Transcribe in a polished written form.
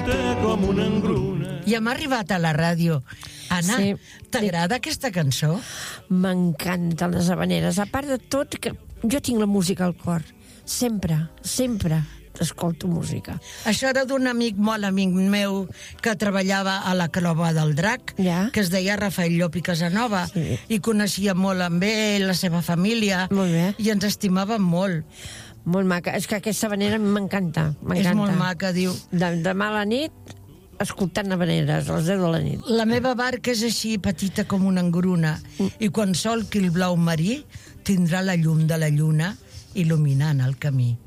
petita com una engruna. I hem arribat a la ràdio. Anna, Sí. t'agrada aquesta cançó? M'encanten les habaneres. A part de tot, que jo tinc la música al cor. Sempre, sempre escolto música. Això era d'un amic, molt amic meu, que treballava a la Clova del Drac, Ja. que es deia Rafael Llop i Casanova, Sí. i coneixia molt amb ell, la seva família, Molt bé. i ens estimàvem molt. Molt maca. És que aquesta habanera m'encanta. És molt maca, diu. Demà a la nit, escoltant habaneres, a les 10 de la nit. La meva barca és així, petita com una engruna, i quan solqui el blau marí, tindrà la llum de la lluna il·luminant el camí.